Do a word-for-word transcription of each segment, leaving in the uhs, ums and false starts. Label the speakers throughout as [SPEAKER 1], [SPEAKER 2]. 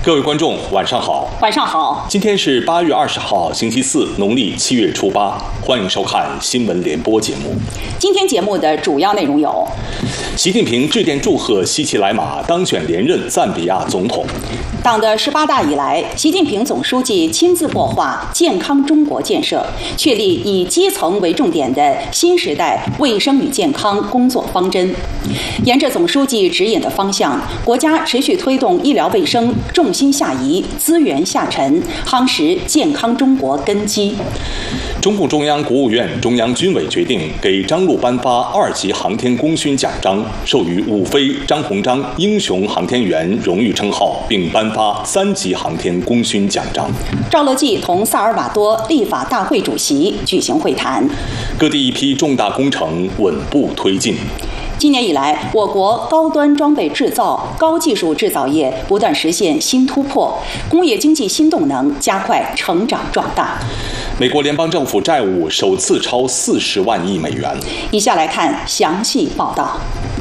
[SPEAKER 1] 各位观众，晚上好。
[SPEAKER 2] 晚上好。
[SPEAKER 1] 今天是八月二十号，星期四，农历七月初八。欢迎收看新闻联播节目。
[SPEAKER 2] 今天节目的主要内容有：
[SPEAKER 1] 习近平致电祝贺西奇莱马当选连任赞比亚总统。
[SPEAKER 2] 党的十八大以来，习近平总书记亲自擘画健康中国建设，确立以基层为重点的新时代卫生与健康工作方针。沿着总书记指引的方向，国家持续推动医疗卫生重心下移、资源下沉，夯实健康中国根基。
[SPEAKER 1] 中共中央、国务院、中央军委决定给张陆颁发二级航天功勋奖章，授予伍飞、张鸿章英雄航天员荣誉称号，并颁发三级航天功勋奖章。
[SPEAKER 2] 赵乐际同萨尔瓦多立法大会主席举行会谈。
[SPEAKER 1] 各地一批重大工程稳步推进。
[SPEAKER 2] 今年以来，我国高端装备制造、高技术制造业不断实现新突破，工业经济新动能加快成长壮大。
[SPEAKER 1] 美国联邦政府债务首次超四十万亿美元。
[SPEAKER 2] 以下来看详细报道。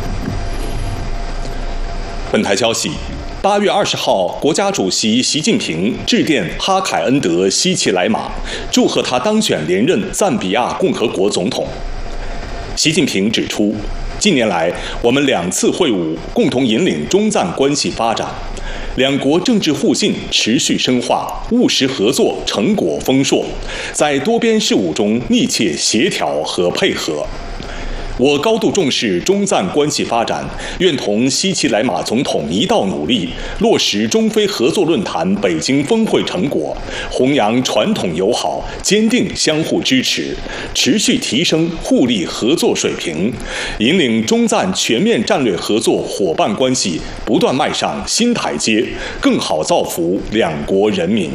[SPEAKER 1] 本台消息，八月二十号，国家主席习近平致电哈凯恩德·西奇莱马，祝贺他当选连任赞比亚共和国总统。习近平指出，近年来，我们两次会晤共同引领中赞关系发展，两国政治互信持续深化，务实合作成果丰硕，在多边事务中密切协调和配合。我高度重视中赞关系发展，愿同西奇莱马总统一道努力，落实中非合作论坛北京峰会成果，弘扬传统友好，坚定相互支持，持续提升互利合作水平，引领中赞全面战略合作伙伴关系不断迈上新台阶，更好造福两国人民。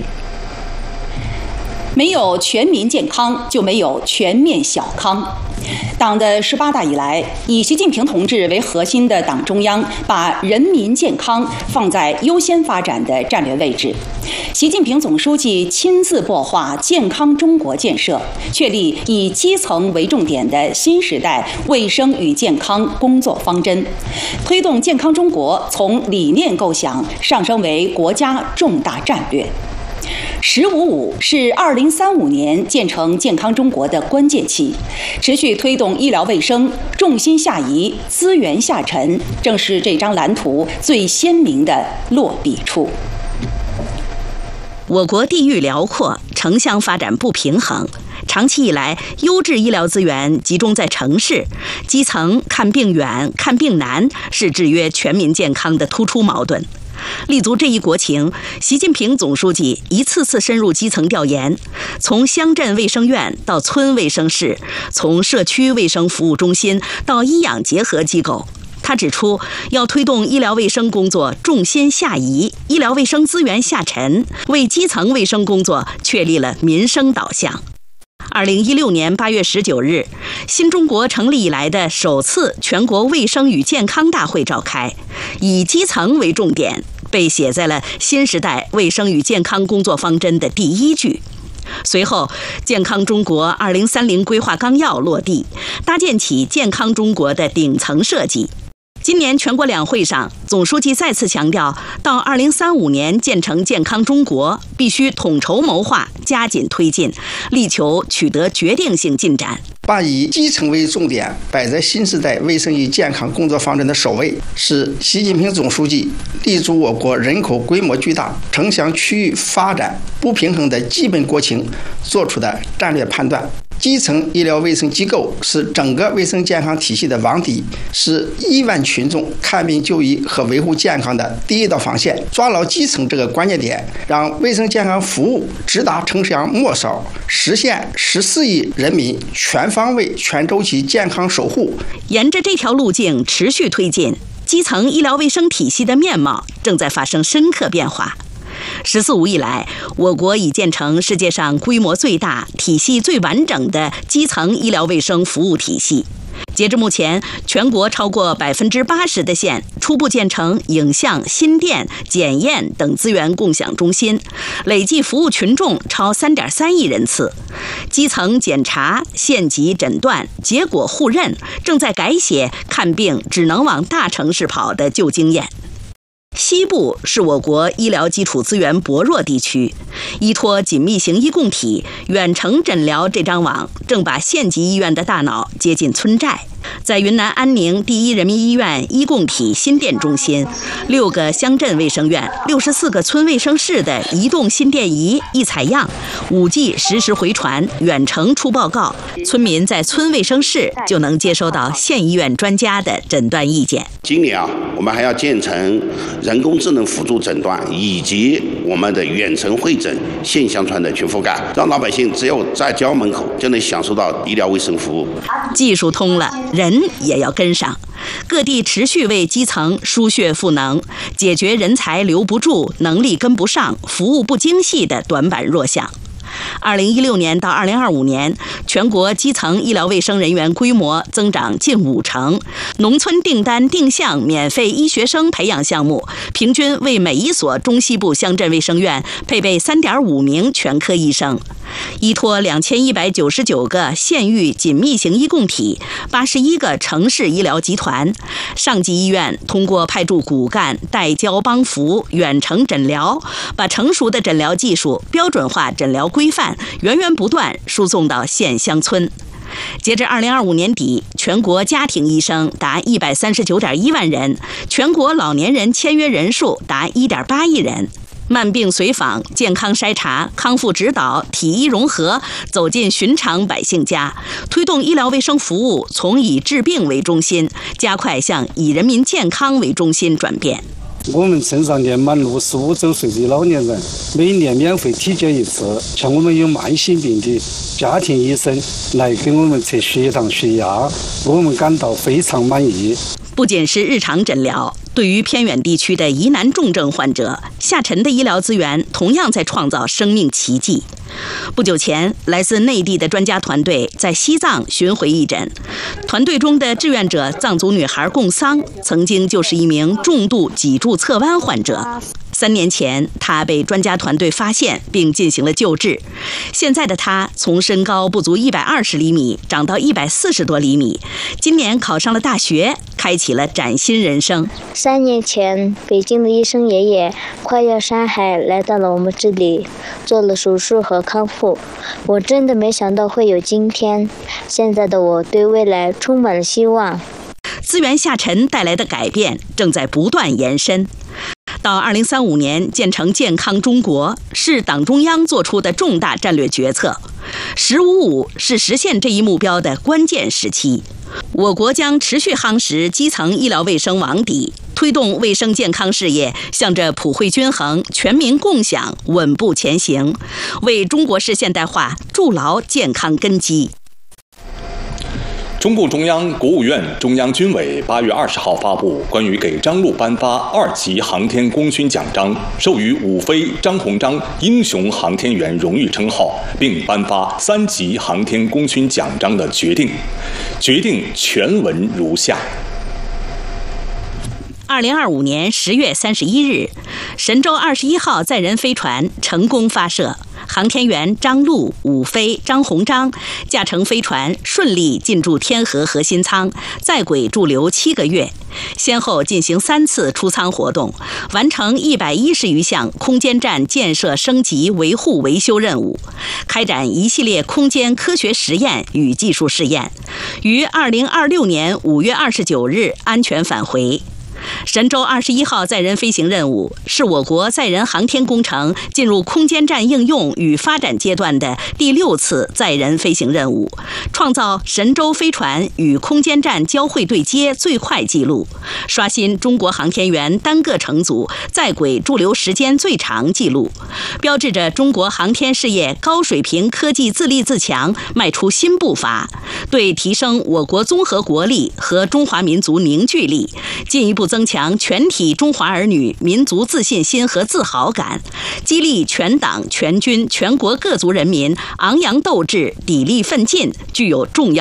[SPEAKER 2] 没有全民健康，就没有全面小康。党的十八大以来，以习近平同志为核心的党中央把人民健康放在优先发展的战略位置。习近平总书记亲自擘画健康中国建设，确立以基层为重点的新时代卫生与健康工作方针，推动健康中国从理念构想上升为国家重大战略。十五五是二零三五年建成健康中国的关键期，持续推动医疗卫生重心下移、资源下沉，正是这张蓝图最鲜明的落笔处。
[SPEAKER 3] 我国地域辽阔，城乡发展不平衡，长期以来，优质医疗资源集中在城市，基层看病远、看病难，是制约全民健康的突出矛盾。立足这一国情，习近平总书记一次次深入基层调研，从乡镇卫生院到村卫生室，从社区卫生服务中心到医养结合机构。他指出，要推动医疗卫生工作重心下移，医疗卫生资源下沉，为基层卫生工作确立了民生导向。二零一六年八月十九日，新中国成立以来的首次全国卫生与健康大会召开，以基层为重点，被写在了新时代卫生与健康工作方针的第一句。随后，健康中国二零三零规划纲要落地，搭建起健康中国的顶层设计。今年全国两会上，总书记再次强调，到二零三五年建成健康中国，必须统筹谋划，加紧推进，力求取得决定性进展。
[SPEAKER 4] 把以基层为重点摆在新时代卫生与健康工作方针的首位，是习近平总书记立足我国人口规模巨大、城乡区域发展不平衡的基本国情做出的战略判断。基层医疗卫生机构是整个卫生健康体系的网底，是亿万群众看病就医和维护健康的第一道防线。抓牢基层这个关键点，让卫生健康服务直达城乡末梢，实现十四亿人民全方位、全周期健康守护。
[SPEAKER 3] 沿着这条路径持续推进，基层医疗卫生体系的面貌正在发生深刻变化。十四五以来，我国已建成世界上规模最大、体系最完整的基层医疗卫生服务体系。截至目前，全国超过百分之八十的县初步建成影像、心电、检验等资源共享中心，累计服务群众超三点三亿人次。基层检查、县级诊断、结果互认，正在改写看病只能往大城市跑的旧经验。 西部是我国医疗基础资源薄弱地区，依托紧密型医共体远程诊疗这张网，正把县级医院的大脑接进村寨。在云南安宁第一人民医院医共体心电中心，六个乡镇卫生院、六十四个村卫生室的移动心电仪一采样，五 G 实时回传，远程出报告，村民在村卫生室就能接收到县医院专家的诊断意见。
[SPEAKER 5] 今年啊，我们还要建成人工智能辅助诊断以及我们的远程会诊、县乡村的全覆盖，让老百姓只有在家门口就能享受到医疗卫生服务。
[SPEAKER 3] 技术通了，人也要跟上。各地持续为基层输血赋能，解决人才留不住、能力跟不上、服务不精细的短板弱项。二零一六年到二零二五年，全国基层医疗卫生人员规模增长近五成，农村订单定向免费医学生培养项目，平均为每一所中西部乡镇卫生院配备 三点五 名全科医生。依托两千一百九十九个县域紧密型医共体、八十一个城市医疗集团，上级医院通过派驻骨干、代交帮扶、远程诊疗，把成熟的诊疗技术、标准化诊疗规范源源不断输送到县乡村。截至二零二五年底，全国家庭医生达一百三十九点一万人，全国老年人签约人数达一点八亿人。慢病随访、健康筛查、康复指导、体医融合，走进寻常百姓家，推动医疗卫生服务从以治病为中心，加快向以人民健康为中心转变。
[SPEAKER 6] 我们村上年满六十五周岁的老年人每年免费体检一次，像我们有慢性病的家庭医生来给我们测血糖、血压，我们感到非常满意。
[SPEAKER 3] 不仅是日常诊疗，对于偏远地区的疑难重症患者，下沉的医疗资源同样在创造生命奇迹。不久前，来自内地的专家团队在西藏巡回义诊，团队中的志愿者藏族女孩贡桑，曾经就是一名重度脊柱侧弯患者。三年前，他被专家团队发现并进行了救治。现在的他从身高不足一百二十厘米长到一百四十多厘米，今年考上了大学，开启了崭新人生。
[SPEAKER 7] 三年前，北京的医生爷爷跨越山海来到了我们这里，做了手术和康复。我真的没想到会有今天。现在的我对未来充满了希望。
[SPEAKER 3] 资源下沉带来的改变正在不断延伸。到二零三五年建成健康中国，是党中央做出的重大战略决策。十五五是实现这一目标的关键时期。我国将持续夯实基层医疗卫生网底，推动卫生健康事业向着普惠均衡、全民共享稳步前行，为中国式现代化筑牢健康根基。
[SPEAKER 1] 中共中央、国务院、中央军委八月二十号发布关于给张陆颁发二级航天功勋奖章，授予伍飞、张鸿章英雄航天员荣誉称号，并颁发三级航天功勋奖章的决定。决定全文如下。
[SPEAKER 3] 二零二五年十月三十一日，神舟二十一号载人飞船成功发射。航天员张陆、伍飞、张鸿章驾乘飞船顺利进驻天河核心舱，在轨驻留七个月，先后进行三次出舱活动，完成一百一十余项空间站建设升级、维护维修任务，开展一系列空间科学实验与技术试验，于二零二六年五月二十九日安全返回。神舟二十一号载人飞行任务是我国载人航天工程进入空间站应用与发展阶段的第六次载人飞行任务，创造神舟飞船与空间站交会对接最快纪录，刷新中国航天员单个乘组在轨驻留时间最长纪录，标志着中国航天事业高水平科技自立自强迈出新步伐，对提升我国综合国力和中华民族凝聚力进一步增强全体中华儿女民族自信心和自豪感，激励全党全军全国各族人民昂扬斗志、砥砺奋进，具有重要